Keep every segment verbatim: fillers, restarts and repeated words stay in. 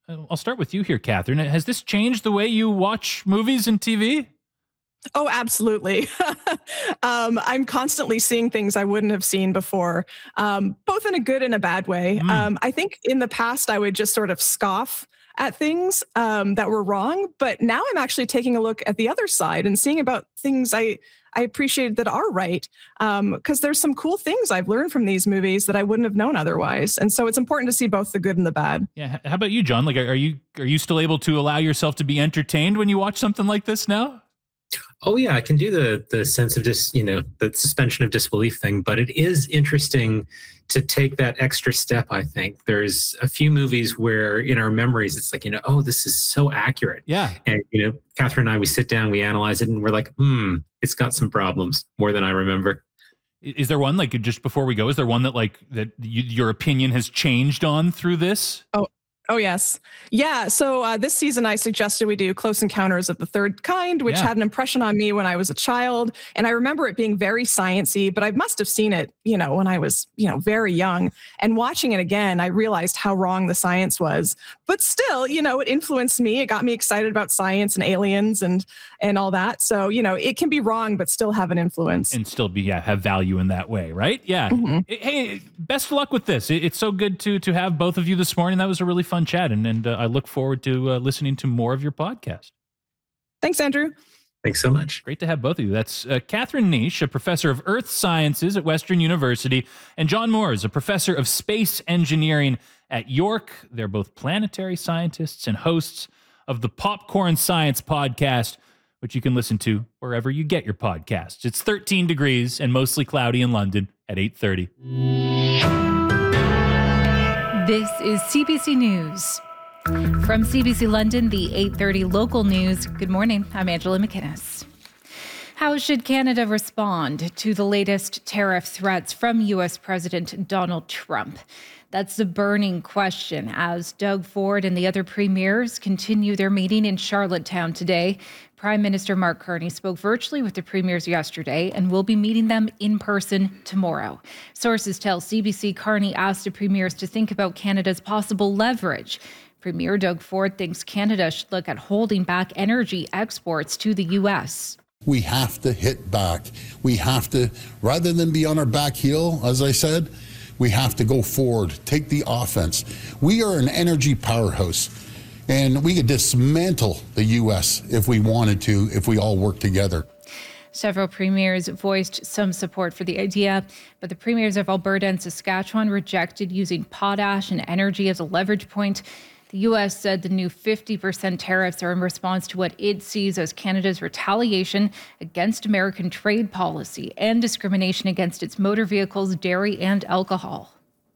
I'll start with you here, Catherine. Has this changed the way you watch movies and T V? Oh, absolutely. um, I'm constantly seeing things I wouldn't have seen before, um, both in a good and a bad way. Mm. Um, I think in the past, I would just sort of scoff at things um, that were wrong. But now I'm actually taking a look at the other side and seeing about things I, I appreciate that are right. Because um, there's some cool things I've learned from these movies that I wouldn't have known otherwise. And so it's important to see both the good and the bad. Yeah. How about you, John? Like, are you are you still able to allow yourself to be entertained when you watch something like this now? Oh yeah, I can do the the sense of just, you know, the suspension of disbelief thing, but it is interesting to take that extra step. I think there's a few movies where in our memories, it's like, you know, oh, this is so accurate. Yeah. And, you know, Catherine and I, we sit down, we analyze it and we're like, hmm, it's got some problems more than I remember. Is there one, like, just before we go, is there one that like that you, your opinion has changed on through this? Oh, Oh, yes. Yeah. So uh, this season, I suggested we do Close Encounters of the Third Kind, which Yeah. had an impression on me when I was a child. And I remember it being very sciencey, but I must have seen it, you know, when I was, you know, very young. And watching it again, I realized how wrong the science was. But still, you know, it influenced me. It got me excited about science and aliens and and all that. So, you know, it can be wrong, but still have an influence. And still be, yeah, have value in that way, right? Yeah. Mm-hmm. Hey, best of luck with this. It's so good to to have both of you this morning. That was a really fun chat, and, and uh, I look forward to uh, listening to more of your podcast. Thanks, Andrew. Thanks so much. Great to have both of you. That's uh, Catherine Niche, a professor of earth sciences at Western University, and John Moores, a professor of space engineering at York. They're both planetary scientists and hosts of the Popcorn Science Podcast, which you can listen to wherever you get your podcasts. It's thirteen degrees and mostly cloudy in London at eight thirty. This is C B C News. From C B C London, the eight thirty local news. Good morning. I'm Angela McInnes. How should Canada respond to the latest tariff threats from U S President Donald Trump? That's the burning question as Doug Ford and the other premiers continue their meeting in Charlottetown today. Prime Minister Mark Carney spoke virtually with the premiers yesterday and will be meeting them in person tomorrow. Sources tell C B C Carney asked the premiers to think about Canada's possible leverage. Premier Doug Ford thinks Canada should look at holding back energy exports to the U S. We have to hit back. We have to, rather than be on our back heel, as I said, we have to go forward, take the offense. We are an energy powerhouse, and we could dismantle the U S if we wanted to, if we all work together. Several premiers voiced some support for the idea, but the premiers of Alberta and Saskatchewan rejected using potash and energy as a leverage point. The U S said the new fifty percent tariffs are in response to what it sees as Canada's retaliation against American trade policy and discrimination against its motor vehicles, dairy, and alcohol.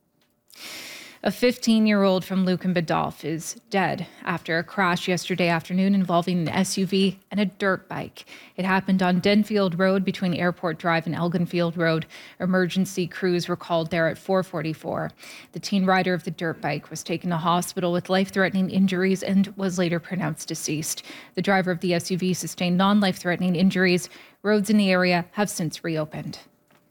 A fifteen-year-old from Lucan Badolf is dead after a crash yesterday afternoon involving an S U V and a dirt bike. It happened on Denfield Road between Airport Drive and Elginfield Road. Emergency crews were called there at four forty-four. The teen rider of the dirt bike was taken to hospital with life-threatening injuries and was later pronounced deceased. The driver of the S U V sustained non-life-threatening injuries. Roads in the area have since reopened.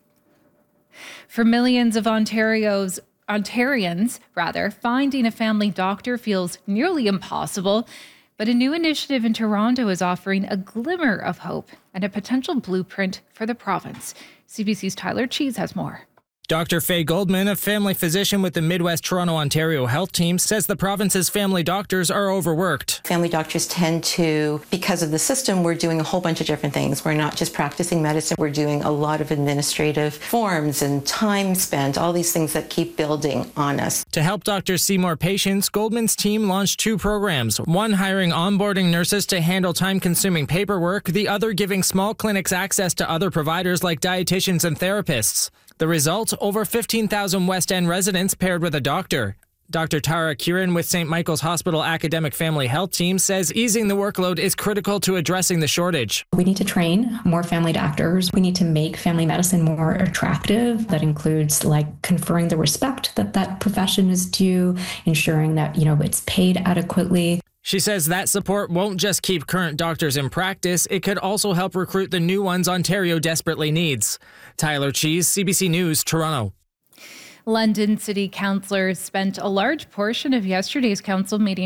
For millions of Ontario's Ontarians, rather, finding a family doctor feels nearly impossible, but a new initiative in Toronto is offering a glimmer of hope and a potential blueprint for the province. C B C's Tyler Cheese has more. Doctor Faye Goldman, a family physician with the Midwest Toronto Ontario Health Team, says the province's family doctors are overworked. Family doctors tend to, because of the system, we're doing a whole bunch of different things. We're not just practicing medicine, we're doing a lot of administrative forms and time spent, all these things that keep building on us. To help doctors see more patients, Goldman's team launched two programs, one hiring onboarding nurses to handle time-consuming paperwork, the other giving small clinics access to other providers like dietitians and therapists. The result, over fifteen thousand West End residents paired with a doctor. Doctor Tara Kieran with Saint Michael's Hospital Academic Family Health Team says easing the workload is critical to addressing the shortage. We need to train more family doctors. We need to make family medicine more attractive. That includes like conferring the respect that that profession is due, ensuring that, you know, it's paid adequately. She says that support won't just keep current doctors in practice, it could also help recruit the new ones Ontario desperately needs. Tyler Cheese, C B C News, Toronto. London City councillors spent a large portion of yesterday's council meeting